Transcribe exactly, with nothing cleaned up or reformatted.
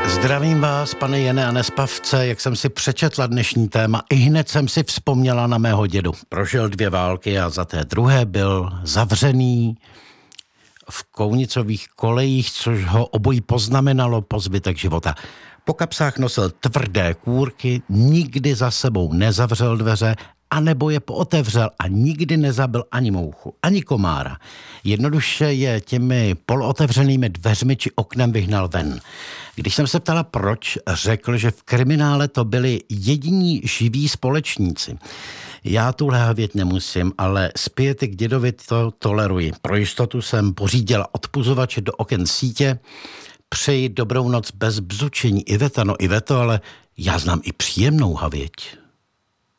Zdravím vás, pane Jene a Nespavce, jak jsem si přečetla dnešní téma, i hned jsem si vzpomněla na mého dědu. Prožil dvě války a za té druhé byl zavřený v Kounicových kolejích, což ho obojí poznamenalo po zbytek života. Po kapsách nosil tvrdé kůrky, nikdy za sebou nezavřel dveře, anebo je pootevřel a nikdy nezabil ani mouchu, ani komára. Jednoduše je těmi polootevřenými dveřmi či oknem vyhnal ven. Když jsem se ptala proč, řekl, že v kriminále to byli jediní živí společníci. Já tuhle věc nemusím, ale zpět k dědovi to toleruji. Pro jistotu jsem pořídila odpuzovače do oken sítě. Přeji dobrou noc bez bzučení. Iveta, no Iveto, ale já znám i příjemnou havěť.